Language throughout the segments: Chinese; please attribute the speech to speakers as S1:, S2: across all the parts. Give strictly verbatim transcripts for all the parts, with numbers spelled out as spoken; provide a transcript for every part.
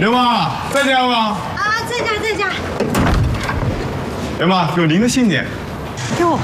S1: 刘妈在家吗？
S2: 啊，在家，在家。
S1: 刘妈，有您的信件。
S2: 哟，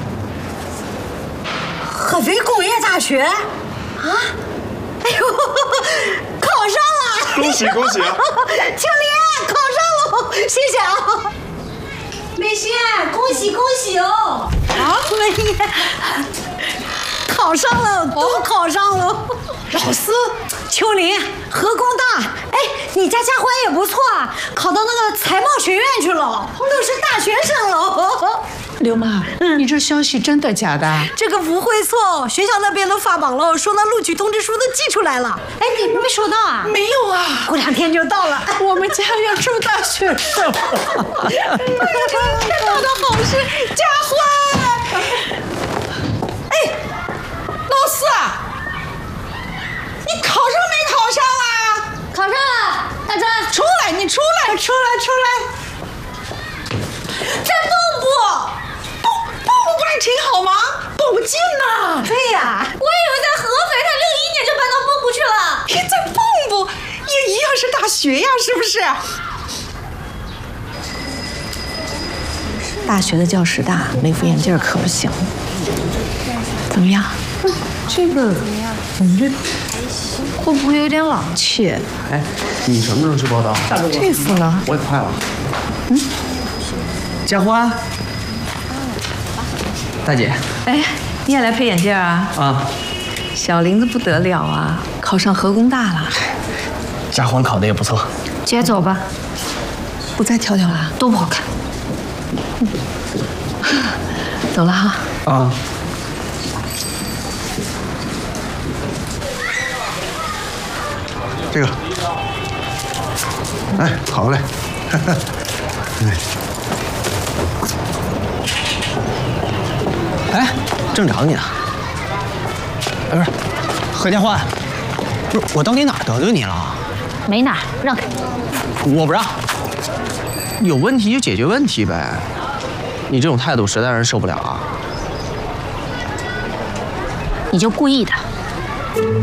S2: 合肥工业大学啊！哎呦，考上了！
S1: 恭喜恭喜！
S2: 庆林考上了，谢谢啊！美仙，恭喜恭喜哦！啊，美艳，考上了，都考上了。老师，秋林，河工大，哎，你家佳欢也不错啊，考到那个财贸学院去了，都是大学生了。
S3: 刘妈，嗯，你这消息真的假的？
S2: 这个不会错，学校那边都发榜了，说那录取通知书都寄出来了。哎，你没收到啊？
S3: 没有啊，
S2: 过两天就到了。
S3: 我们家要收大学生了。哎呀，天大的好事，佳欢！哎，老四啊，你考上没考上啊？
S2: 考上了，大专。
S3: 出来，你出来，出来，出来！在蚌埠，蚌蚌埠不是挺好吗？保进呐。
S2: 对呀，
S4: 我以为在合肥，他六一年就搬到蚌埠去了。
S3: 你在蚌埠也一样是大学呀，是不是？
S5: 大学的教室大，没副眼镜可不行。怎么样？
S3: 这个怎么这
S5: 会不会有点老气？
S6: 哎，你什么时候去报道？
S5: 这次呢？
S6: 我也快了。嗯，佳欢，大姐。
S5: 哎，你也来配眼镜啊？
S6: 啊，
S5: 小林子不得了啊，考上河工大了。
S6: 佳欢考的也不错。
S5: 姐走吧，不再挑挑了，都不好看。嗯、走了哈。
S6: 啊。
S7: 这个，哎，好嘞，哎，
S6: 哎，正找你呢。哎，不是，何家欢，不是我到底哪儿得罪你了？
S4: 没哪儿，让开。
S6: 我不让。有问题就解决问题呗。你这种态度实在让人受不了啊！
S4: 你就故意的。